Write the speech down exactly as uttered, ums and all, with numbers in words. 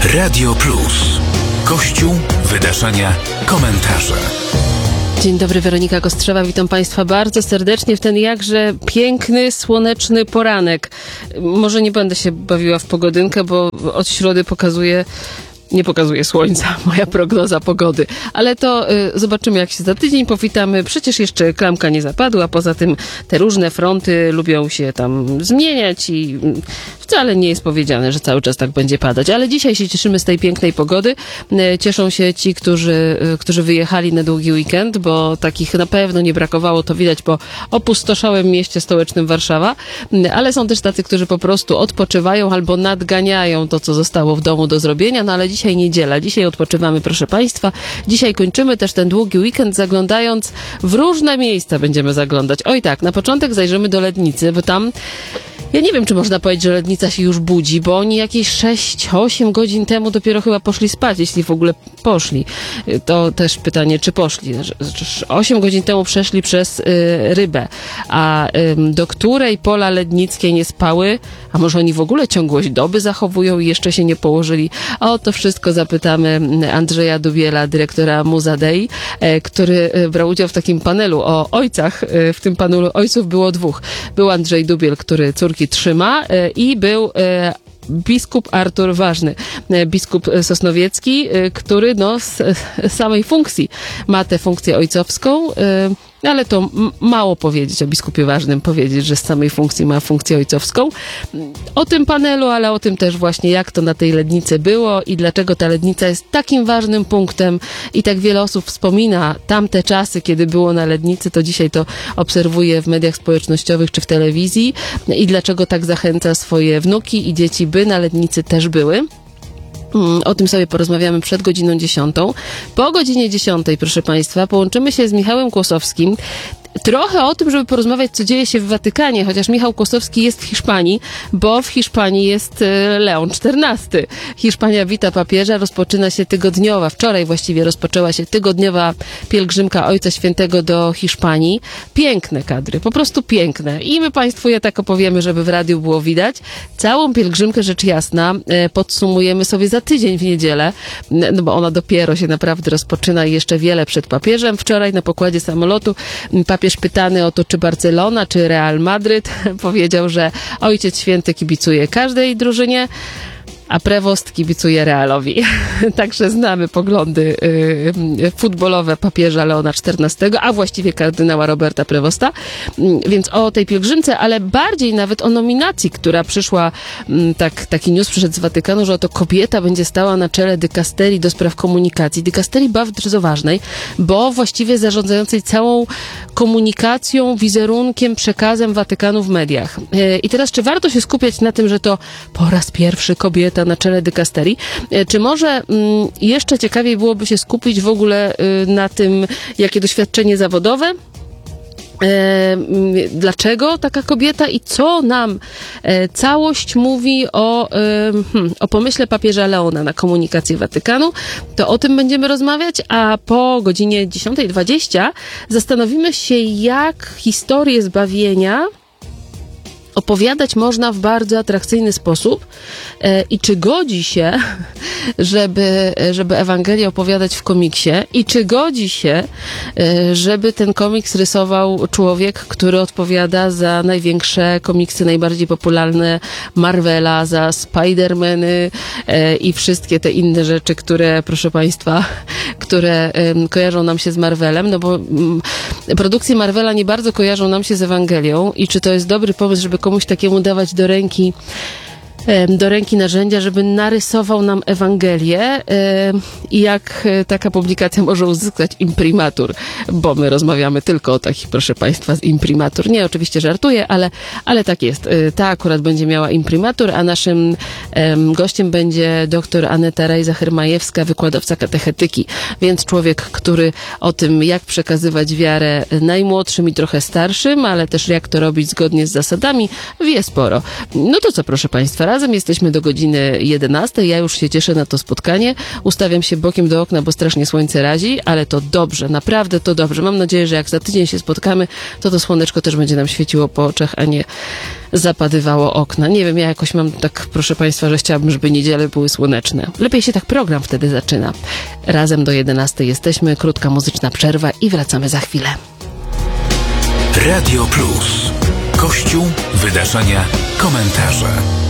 Radio Plus. Kościół, wydarzenia, komentarze. Dzień dobry, Weronika Kostrzewa. Witam Państwa bardzo serdecznie w ten jakże piękny, słoneczny poranek. Może nie będę się bawiła w pogodynkę, bo od środy pokazuje... Nie pokazuje słońca, moja prognoza pogody. Ale to y, zobaczymy, jak się za tydzień powitamy. Przecież jeszcze klamka nie zapadła. Poza tym te różne fronty lubią się tam zmieniać i y, wcale nie jest powiedziane, że cały czas tak będzie padać. Ale dzisiaj się cieszymy z tej pięknej pogody. Y, cieszą się ci, którzy, y, którzy wyjechali na długi weekend, bo takich na pewno nie brakowało. To widać po opustoszałym mieście stołecznym Warszawa. Y, ale są też tacy, którzy po prostu odpoczywają albo nadganiają to, co zostało w domu do zrobienia. No ale dzisiaj Dzisiaj niedziela, dzisiaj odpoczywamy, proszę Państwa. Dzisiaj kończymy też ten długi weekend, zaglądając w różne miejsca będziemy zaglądać. Oj tak, na początek zajrzymy do Lednicy, bo tam... Ja nie wiem, czy można powiedzieć, że Lednica się już budzi, bo oni jakieś sześć osiem godzin temu dopiero chyba poszli spać, jeśli w ogóle poszli. To też pytanie, czy poszli. osiem godzin temu przeszli przez y, Rybę, a y, do której pola lednickie nie spały, a może oni w ogóle ciągłość doby zachowują i jeszcze się nie położyli. A o to wszystko zapytamy Andrzeja Dubiela, dyrektora Muzadei, y, który brał udział w takim panelu o ojcach. Y, w tym panelu ojców było dwóch. Był Andrzej Dubiel, który córki trzyma i był biskup Artur Ważny, biskup sosnowiecki, który no z samej funkcji ma tę funkcję ojcowską, ale to m- mało powiedzieć o biskupie Ważnym, powiedzieć, że z samej funkcji ma funkcję ojcowską. O tym panelu, ale o tym też właśnie, jak to na tej Lednicy było i dlaczego ta Lednica jest takim ważnym punktem i tak wiele osób wspomina tamte czasy, kiedy było na Lednicy, to dzisiaj to obserwuje w mediach społecznościowych czy w telewizji i dlaczego tak zachęca swoje wnuki i dzieci, by na Lednicy też były. O tym sobie porozmawiamy przed godziną dziesiątą. Po godzinie dziesiątej, proszę Państwa, połączymy się z Michałem Kłosowskim. Trochę o tym, żeby porozmawiać, co dzieje się w Watykanie, chociaż Michał Kłosowski jest w Hiszpanii, bo w Hiszpanii jest Leon czternasty. Hiszpania wita papieża, rozpoczyna się tygodniowa, wczoraj właściwie rozpoczęła się tygodniowa pielgrzymka Ojca Świętego do Hiszpanii. Piękne kadry, po prostu piękne. I my Państwu je tak opowiemy, żeby w radiu było widać. Całą pielgrzymkę, rzecz jasna, podsumujemy sobie za tydzień w niedzielę, no bo ona dopiero się naprawdę rozpoczyna i jeszcze wiele przed papieżem. Wczoraj na pokładzie samolotu papież pytany o to, czy Barcelona, czy Real Madryt, powiedział, że Ojciec Święty kibicuje każdej drużynie, a prewost kibicuje Realowi. Także znamy poglądy y, futbolowe papieża Leona czternastego, a właściwie kardynała Roberta Prewosta. Więc o tej pielgrzymce, ale bardziej nawet o nominacji, która przyszła, tak, taki news przyszedł z Watykanu, że oto kobieta będzie stała na czele dykasterii do spraw komunikacji. Dykasterii bardzo ważnej, bo właściwie zarządzającej całą komunikacją, wizerunkiem, przekazem Watykanu w mediach. Y, I teraz, czy warto się skupiać na tym, że to po raz pierwszy kobieta na czele dykasterii, czy może mm, jeszcze ciekawiej byłoby się skupić w ogóle y, na tym, jakie doświadczenie zawodowe, E, dlaczego taka kobieta i co nam e, całość mówi o, e, hmm, o pomyśle papieża Leona na komunikację Watykanu, to o tym będziemy rozmawiać, a po godzinie dziesiątej dwadzieścia zastanowimy się, jak historię zbawienia opowiadać można w bardzo atrakcyjny sposób e, i czy godzi się, żeby, żeby Ewangelię opowiadać w komiksie i czy godzi się, e, żeby ten komiks rysował człowiek, który odpowiada za największe komiksy, najbardziej popularne Marvela, za Spider-Many e, i wszystkie te inne rzeczy, które, proszę Państwa, które e, kojarzą nam się z Marvelem, no bo m, produkcje Marvela nie bardzo kojarzą nam się z Ewangelią i czy to jest dobry pomysł, żeby komuś takiemu dawać do ręki do ręki narzędzia, żeby narysował nam Ewangelię i jak taka publikacja może uzyskać imprimatur, bo my rozmawiamy tylko o takich, proszę Państwa, z imprimatur. Nie, oczywiście żartuję, ale, ale tak jest. Ta akurat będzie miała imprimatur, a naszym um, gościem będzie dr Aneta Rejza-Hermajewska, wykładowca katechetyki, więc człowiek, który o tym, jak przekazywać wiarę najmłodszym i trochę starszym, ale też jak to robić zgodnie z zasadami, wie sporo. No to co, proszę Państwa, Razem jesteśmy do godziny jedenastej. Ja już się cieszę na to spotkanie. Ustawiam się bokiem do okna, bo strasznie słońce razi, ale to dobrze, naprawdę to dobrze. Mam nadzieję, że jak za tydzień się spotkamy, to to słoneczko też będzie nam świeciło po oczach, a nie zapadywało okna. Nie wiem, ja jakoś mam tak, proszę Państwa, że chciałabym, żeby niedziele były słoneczne. Lepiej się tak program wtedy zaczyna. Razem do jedenastej jesteśmy, krótka muzyczna przerwa i wracamy za chwilę. Radio Plus. Kościół, wydarzenia, komentarze.